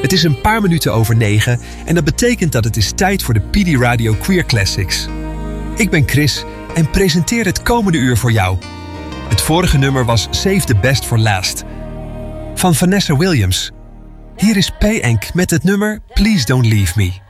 Het is een paar minuten over 9 en dat betekent dat het is tijd voor de PD Radio Queer Classics. Ik ben Chris en presenteer het komende uur voor jou. Het vorige nummer was Save the Best for Last van Vanessa Williams. Hier is P. Enk met het nummer Please Don't Leave Me.